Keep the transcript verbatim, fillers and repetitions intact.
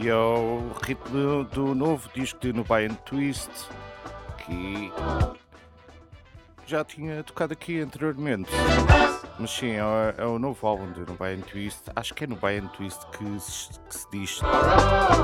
E é o ritmo do novo disco de Nubian Twist, que já tinha tocado aqui anteriormente. Mas sim, é, o- é o novo álbum de Nubian Twist. Acho que é Nubian Twist que se, que se diz.